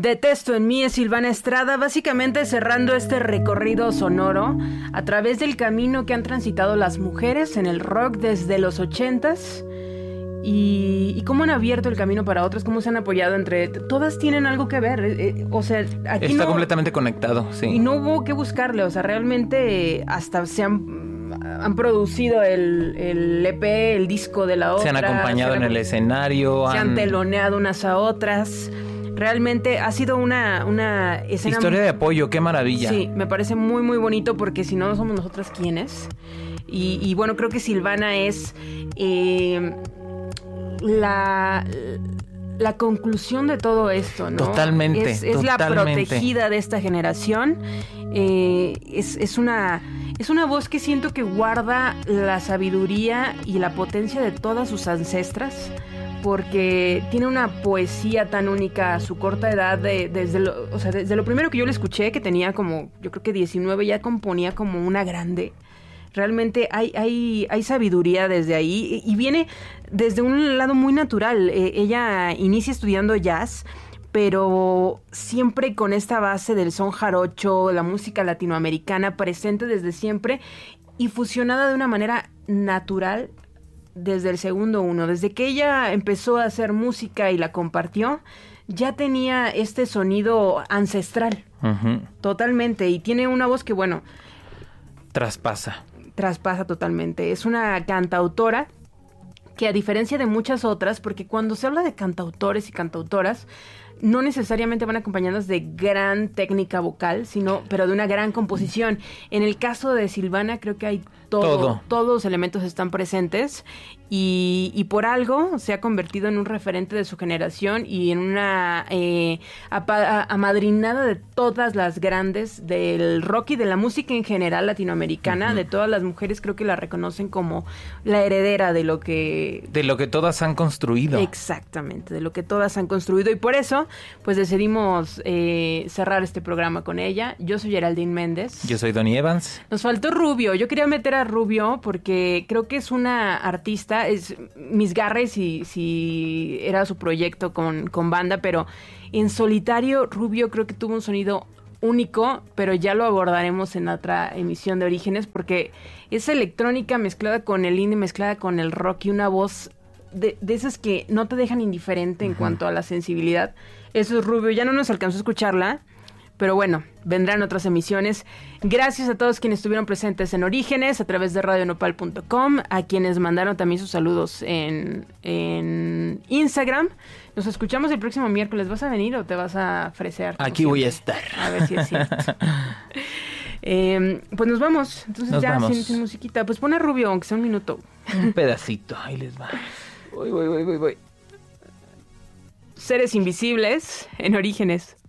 Detesto en mí es Silvana Estrada, básicamente cerrando este recorrido sonoro a través del camino que han transitado las mujeres en el rock desde los 80s y cómo han abierto el camino para otras, cómo se han apoyado entre... Todas tienen algo que ver, o sea, aquí está no, completamente conectado, sí. Y no hubo que buscarle, o sea, realmente hasta se han producido el EP, el disco de la otra. Se han acompañado en el escenario. Se han teloneado unas a otras. Realmente ha sido una escena... Historia de apoyo, qué maravilla. Sí, me parece muy, muy bonito porque si no somos nosotras, ¿quiénes? Y bueno, creo que Silvana es la conclusión de todo esto, ¿no? Totalmente. Es la protegida de esta generación. Es una voz que siento que guarda la sabiduría y la potencia de todas sus ancestras, porque tiene una poesía tan única a su corta edad, desde lo primero que yo le escuché, que tenía como, yo creo que 19, ya componía como una grande. Realmente hay sabiduría desde ahí y viene desde un lado muy natural. Ella inicia estudiando jazz, pero siempre con esta base del son jarocho, la música latinoamericana presente desde siempre y fusionada de una manera natural desde el segundo uno. Desde que ella empezó a hacer música y la compartió, ya tenía este sonido ancestral. Uh-huh. Totalmente. Y tiene una voz que, bueno... Traspasa totalmente. Es una cantautora que, a diferencia de muchas otras, porque cuando se habla de cantautores y cantautoras, no necesariamente van acompañadas de gran técnica vocal, pero de una gran composición. En el caso de Silvana, creo que hay todo. Todos los elementos están presentes y por algo se ha convertido en un referente de su generación y en una amadrinada de todas las grandes del rock y de la música en general latinoamericana. Uh-huh. De todas las mujeres, creo que la reconocen como la heredera de lo que todas han construido. Exactamente, de lo que todas han construido, y por eso pues decidimos cerrar este programa con ella. Yo soy Geraldine Méndez. Yo soy Donny Evans. Nos faltó Rubio. Yo quería meter a Rubio porque creo que es una artista, es Mis Garres si era su proyecto con banda, pero en solitario Rubio creo que tuvo un sonido único, pero ya lo abordaremos en otra emisión de Orígenes, porque es electrónica mezclada con el indie, mezclada con el rock, y una voz de esas que no te dejan indiferente en cuanto a la sensibilidad. Eso es Rubio. Ya no nos alcanzó a escucharla, pero bueno, vendrán otras emisiones. Gracias a todos quienes estuvieron presentes en Orígenes a través de radionopal.com, a quienes mandaron también sus saludos en Instagram. Nos escuchamos el próximo miércoles. ¿Vas a venir o te vas a fresear? Aquí voy a estar. A ver si es cierto. Pues nos vamos. Entonces sin musiquita. Pues pon a Rubio, aunque sea un minuto. Un pedacito, ahí les va. Voy. Seres invisibles en Orígenes.